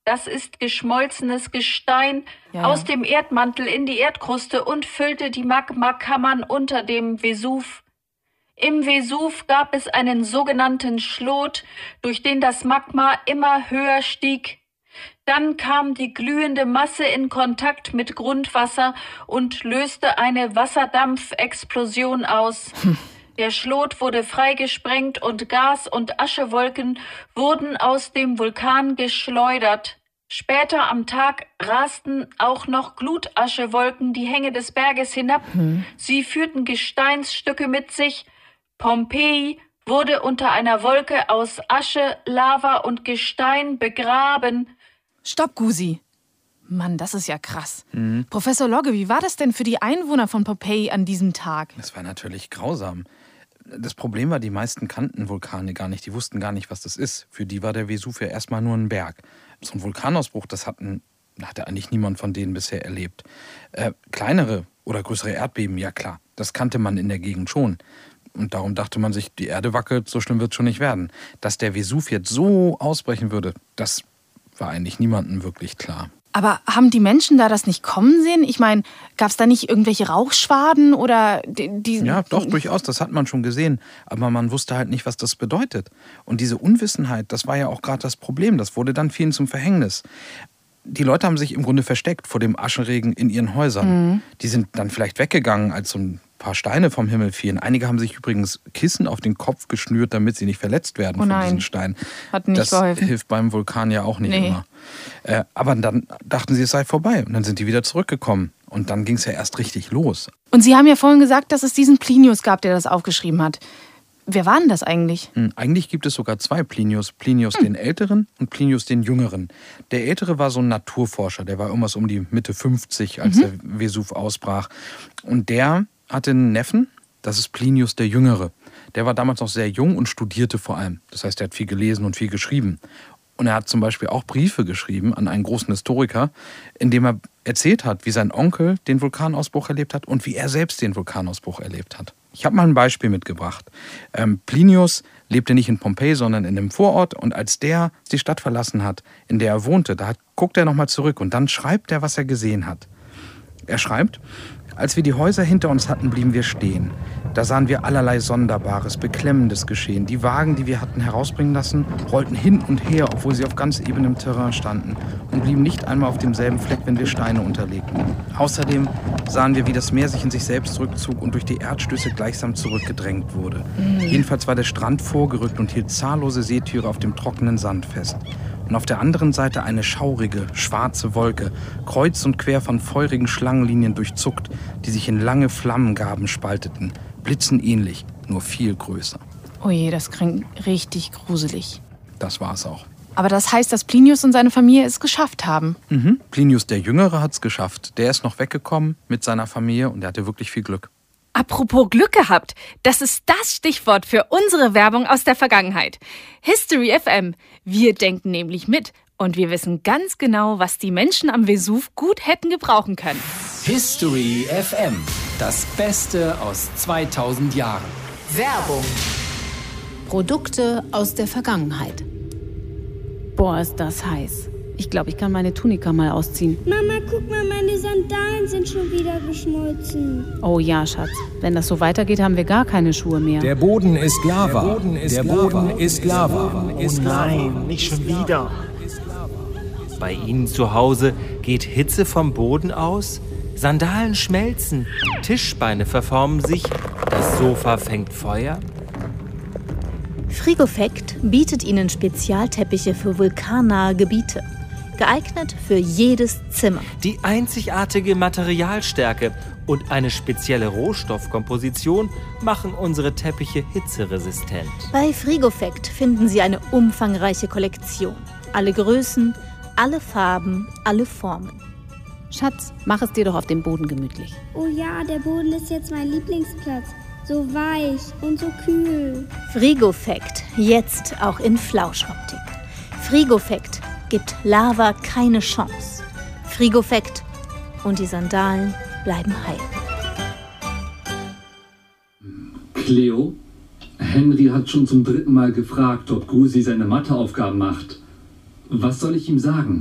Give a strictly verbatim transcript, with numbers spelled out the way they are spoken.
Das ist geschmolzenes Gestein Ja, aus ja. dem Erdmantel in die Erdkruste und füllte die Magmakammern unter dem Vesuv. Im Vesuv gab es einen sogenannten Schlot, durch den das Magma immer höher stieg. Dann kam die glühende Masse in Kontakt mit Grundwasser und löste eine Wasserdampfexplosion aus. Der Schlot wurde freigesprengt und Gas- und Aschewolken wurden aus dem Vulkan geschleudert. Später am Tag rasten auch noch Glutaschewolken die Hänge des Berges hinab. Sie führten Gesteinsstücke mit sich. Pompeji wurde unter einer Wolke aus Asche, Lava und Gestein begraben. Stopp, Gusi. Mann, das ist ja krass. Mhm. Professor Logge, wie war das denn für die Einwohner von Pompeji an diesem Tag? Das war natürlich grausam. Das Problem war, die meisten kannten Vulkane gar nicht. Die wussten gar nicht, was das ist. Für die war der Vesuv ja erstmal nur ein Berg. So ein Vulkanausbruch, das hatten, hatte eigentlich niemand von denen bisher erlebt. Äh, kleinere oder größere Erdbeben, ja klar, das kannte man in der Gegend schon. Und darum dachte man sich, die Erde wackelt, so schlimm wird es schon nicht werden. Dass der Vesuv jetzt so ausbrechen würde, das war eigentlich niemandem wirklich klar. Aber haben die Menschen da das nicht kommen sehen? Ich meine, gab es da nicht irgendwelche Rauchschwaden oder die, die Ja, doch, durchaus, das hat man schon gesehen. Aber man wusste halt nicht, was das bedeutet. Und diese Unwissenheit, das war ja auch gerade das Problem. Das wurde dann vielen zum Verhängnis. Die Leute haben sich im Grunde versteckt vor dem Aschenregen in ihren Häusern. Mhm. Die sind dann vielleicht weggegangen, als so ein paar Steine vom Himmel fielen. Einige haben sich übrigens Kissen auf den Kopf geschnürt, damit sie nicht verletzt werden oh von diesen Steinen. Hat nicht das geholfen. Hilft beim Vulkan ja auch nicht nee. immer. Äh, aber dann dachten sie, es sei vorbei. Und dann sind die wieder zurückgekommen. Und dann ging es ja erst richtig los. Und Sie haben ja vorhin gesagt, dass es diesen Plinius gab, der das aufgeschrieben hat. Wer war denn das eigentlich? Hm, eigentlich gibt es sogar zwei Plinius. Plinius hm. den Älteren und Plinius den Jüngeren. Der Ältere war so ein Naturforscher. Der war irgendwas um die Mitte fünfzig, als mhm. der Vesuv ausbrach. Und der hatte einen Neffen, das ist Plinius der Jüngere. Der war damals noch sehr jung und studierte vor allem. Das heißt, er hat viel gelesen und viel geschrieben. Und er hat zum Beispiel auch Briefe geschrieben an einen großen Historiker, in dem er erzählt hat, wie sein Onkel den Vulkanausbruch erlebt hat und wie er selbst den Vulkanausbruch erlebt hat. Ich habe mal ein Beispiel mitgebracht. Ähm, Plinius lebte nicht in Pompeji, sondern in einem Vorort. Und als der die Stadt verlassen hat, in der er wohnte, da hat, guckt er nochmal zurück und dann schreibt er, was er gesehen hat. Er schreibt: Als wir die Häuser hinter uns hatten, blieben wir stehen. Da sahen wir allerlei Sonderbares, Beklemmendes geschehen. Die Wagen, die wir hatten herausbringen lassen, rollten hin und her, obwohl sie auf ganz ebenem Terrain standen und blieben nicht einmal auf demselben Fleck, wenn wir Steine unterlegten. Außerdem sahen wir, wie das Meer sich in sich selbst zurückzog und durch die Erdstöße gleichsam zurückgedrängt wurde. Mhm. Jedenfalls war der Strand vorgerückt und hielt zahllose Seetiere auf dem trockenen Sand fest. Und auf der anderen Seite eine schaurige, schwarze Wolke, kreuz und quer von feurigen Schlangenlinien durchzuckt, die sich in lange Flammengaben spalteten, blitzenähnlich, nur viel größer. Oh je, das klingt richtig gruselig. Das war es auch. Aber das heißt, dass Plinius und seine Familie es geschafft haben? Mhm. Plinius der Jüngere hat es geschafft. Der ist noch weggekommen mit seiner Familie und der hatte wirklich viel Glück. Apropos Glück gehabt, das ist das Stichwort für unsere Werbung aus der Vergangenheit. History F M. Wir denken nämlich mit und wir wissen ganz genau, was die Menschen am Vesuv gut hätten gebrauchen können. History F M. Das Beste aus zweitausend Jahren. Werbung. Produkte aus der Vergangenheit. Boah, ist das heiß. Ich glaube, ich kann meine Tunika mal ausziehen. Mama, guck mal, meine Sandalen sind schon wieder geschmolzen. Oh ja, Schatz. Wenn das so weitergeht, haben wir gar keine Schuhe mehr. Der Boden ist Lava. Der Boden ist Der Boden Lava. Ist Lava. Oh nein, nicht schon wieder. Bei Ihnen zu Hause geht Hitze vom Boden aus? Sandalen schmelzen, Tischbeine verformen sich, das Sofa fängt Feuer? Frigofekt bietet Ihnen Spezialteppiche für vulkannahe Gebiete. Geeignet für jedes Zimmer. Die einzigartige Materialstärke und eine spezielle Rohstoffkomposition machen unsere Teppiche hitzeresistent. Bei Frigofekt finden Sie eine umfangreiche Kollektion. Alle Größen, alle Farben, alle Formen. Schatz, mach es dir doch auf dem Boden gemütlich. Oh ja, der Boden ist jetzt mein Lieblingsplatz. So weich und so kühl. Frigofekt, jetzt auch in Flauschoptik. Frigofekt gibt Lava keine Chance. Frigofekt und die Sandalen bleiben heil. Cleo, Henry hat schon zum dritten Mal gefragt, ob Gusi seine Matheaufgaben macht. Was soll ich ihm sagen?